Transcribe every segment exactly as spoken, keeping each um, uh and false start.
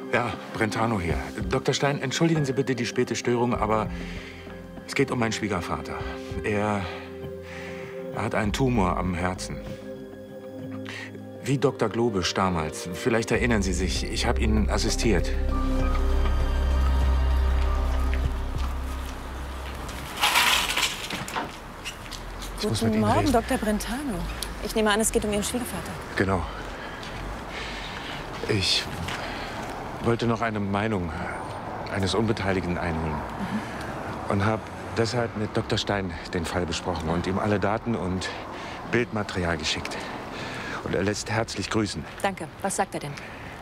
Ja, Brentano hier. Doktor Stein, entschuldigen Sie bitte die späte Störung, aber es geht um meinen Schwiegervater. Er, er hat einen Tumor am Herzen. Wie Doktor Globisch damals. Vielleicht erinnern Sie sich, ich habe Ihnen assistiert. Guten Morgen, Doktor Brentano. Ich nehme an, es geht um Ihren Schwiegervater. Genau. Ich wollte noch eine Meinung eines Unbeteiligten einholen. Mhm. Und habe deshalb mit Doktor Stein den Fall besprochen und ihm alle Daten und Bildmaterial geschickt. Und er lässt herzlich grüßen. Danke. Was sagt er denn?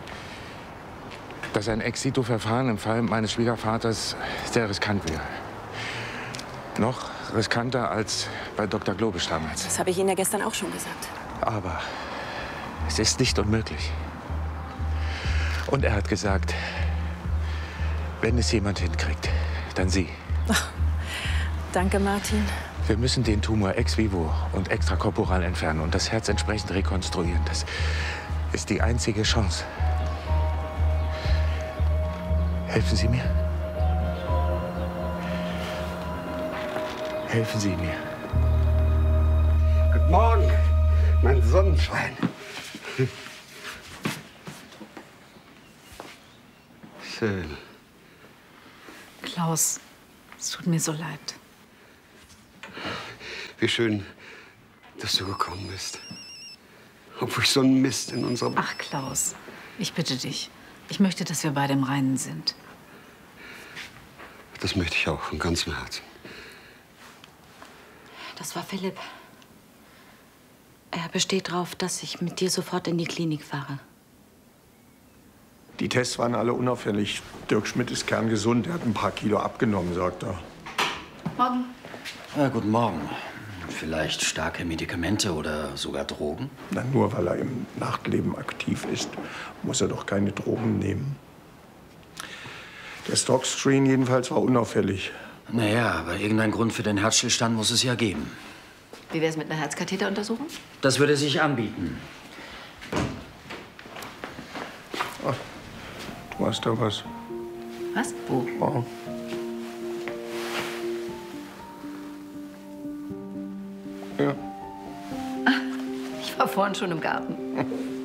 Dass ein Ex-situ-Verfahren im Fall meines Schwiegervaters sehr riskant wäre. Noch riskanter als bei Doktor Globisch damals. Das habe ich Ihnen ja gestern auch schon gesagt. Aber es ist nicht unmöglich. Und er hat gesagt, wenn es jemand hinkriegt, dann Sie. Ach, danke, Martin. Wir müssen den Tumor ex vivo und extrakorporal entfernen und das Herz entsprechend rekonstruieren. Das ist die einzige Chance. Helfen Sie mir? Helfen Sie mir. Guten Morgen, mein Sonnenschein. Schön. Klaus, es tut mir so leid. Wie schön, dass du gekommen bist. Obwohl ich so einen Mist in unserem... Ach, Klaus, ich bitte dich. Ich möchte, dass wir beide im Reinen sind. Das möchte ich auch von ganzem Herzen. Das war Philipp. Er besteht darauf, dass ich mit dir sofort in die Klinik fahre. Die Tests waren alle unauffällig. Dirk Schmidt ist kerngesund. Er hat ein paar Kilo abgenommen, sagt er. Morgen. Ja, guten Morgen. Vielleicht starke Medikamente oder sogar Drogen? Na, nur weil er im Nachtleben aktiv ist, muss er doch keine Drogen nehmen. Der Stock-Screen jedenfalls war unauffällig. Naja, aber irgendein Grund für den Herzstillstand muss es ja geben. Wie wäre es mit einer Herzkatheteruntersuchung? Das würde sich anbieten. Ach, du hast da was. Was? Wo? Oh. Ja. Ich war vorhin schon im Garten.